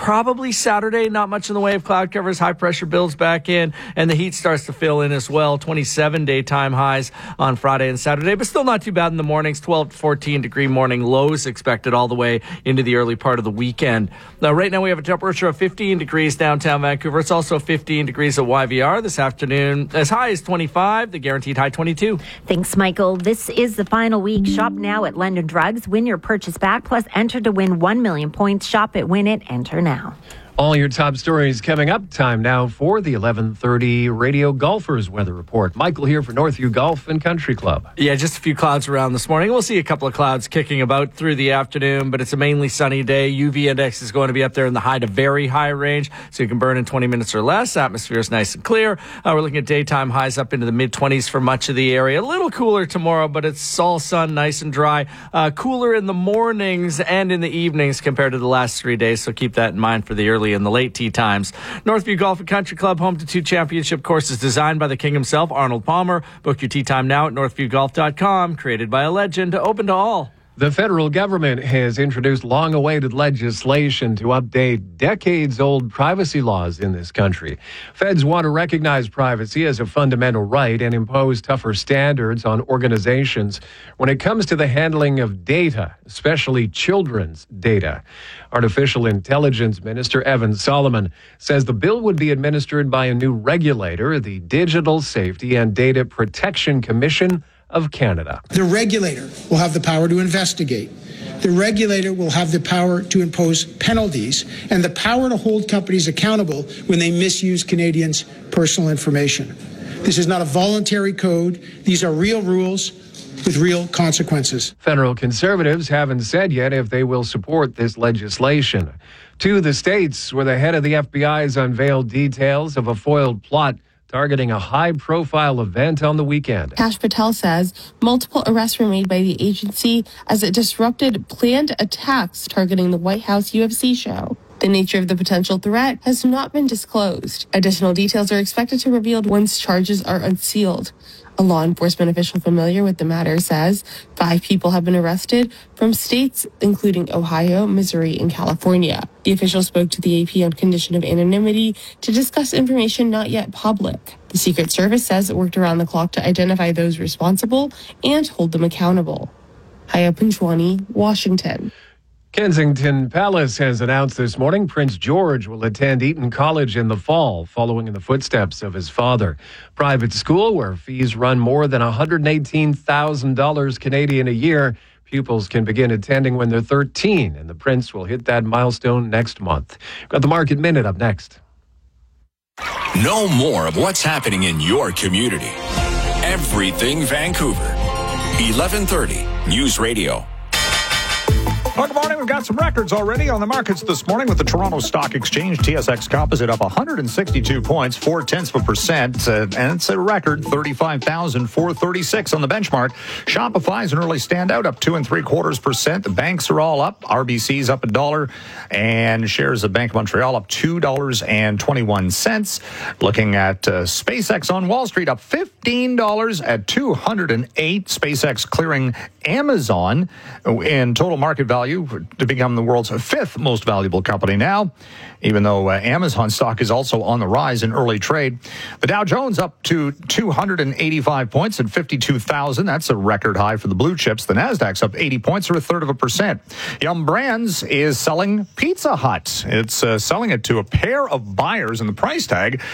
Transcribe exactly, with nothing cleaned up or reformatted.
probably Saturday. Not much in the way of cloud covers. High pressure builds back in, and the heat starts to fill in as well. twenty-seven daytime highs on Friday and Saturday, but still not too bad in the mornings. twelve to fourteen degree morning lows expected all the way into the early part of the weekend. Now, right now we have a temperature of fifteen degrees downtown Vancouver. It's also fifteen degrees at Y V R this afternoon. As high as twenty-five, the guaranteed high twenty-two. Thanks, Michael. This is the final week. Shop now at London Drugs. Win your purchase back, plus enter to win one million points. Shop it, win it, enter now. All your top stories coming up. Time now for the eleven thirty Radio Golfers Weather Report. Michael here for Northview Golf and Country Club. Yeah, just a few clouds around this morning. We'll see a couple of clouds kicking about through the afternoon, but it's a mainly sunny day. U V index is going to be up there in the high to very high range, so you can burn in twenty minutes or less. Atmosphere is nice and clear. Uh, we're looking at daytime highs up into the mid-twenties for much of the area. A little cooler tomorrow, but it's all sun, nice and dry. Uh, cooler in the mornings and in the evenings compared to the last three days, so keep that in mind for the early and the late tee times. Northview Golf and Country Club, home to two championship courses designed by the king himself, Arnold Palmer. Book your tee time now at northview golf dot com. Created by a legend, open to all. The federal government has introduced long-awaited legislation to update decades-old privacy laws in this country. Feds want to recognize privacy as a fundamental right and impose tougher standards on organizations when it comes to the handling of data, especially children's data. Artificial Intelligence Minister Evan Solomon says the bill would be administered by a new regulator, the Digital Safety and Data Protection Commission of Canada. The regulator will have the power to investigate. The regulator will have the power to impose penalties and the power to hold companies accountable when they misuse Canadians' personal information. This is not a voluntary code. These are real rules with real consequences. Federal Conservatives haven't said yet if they will support this legislation. To the states where the head of the F B I has unveiled details of a foiled plot targeting a high-profile event on the weekend. Kash Patel says multiple arrests were made by the agency as it disrupted planned attacks targeting the White House U F C show. The nature of the potential threat has not been disclosed. Additional details are expected to be revealed once charges are unsealed. A law enforcement official familiar with the matter says five people have been arrested from states including Ohio, Missouri, and California. The official spoke to the A P on condition of anonymity to discuss information not yet public. The Secret Service says it worked around the clock to identify those responsible and hold them accountable. Haya Panchwani, Washington. Kensington Palace has announced this morning Prince George will attend Eton College in the fall, following in the footsteps of his father. Private school where fees run more than one hundred eighteen thousand dollars Canadian a year. Pupils can begin attending when they're thirteen, and the prince will hit that milestone next month. Got the Market Minute up next. Know more of what's happening in your community. Everything Vancouver. eleven thirty News Radio. Well, good morning. We've got some records already on the markets this morning with the Toronto Stock Exchange. T S X Composite up one hundred sixty-two points, four tenths of a percent, uh, and it's a record thirty-five thousand four hundred thirty-six on the benchmark. Shopify is an early standout, up two and three quarters percent. The banks are all up. R B C's up a dollar, and shares of Bank of Montreal up two dollars and twenty-one cents. Looking at uh, SpaceX on Wall Street, up fifteen dollars at two hundred eight. SpaceX clearing Amazon in total market value to become the world's fifth most valuable company now, even though uh, Amazon stock is also on the rise in early trade. The Dow Jones up to two hundred eighty-five points at fifty-two thousand. That's a record high for the blue chips. The Nasdaq's up eighty points, or a third of a percent. Yum Brands is selling Pizza Hut. It's uh, selling it to a pair of buyers, and the price tag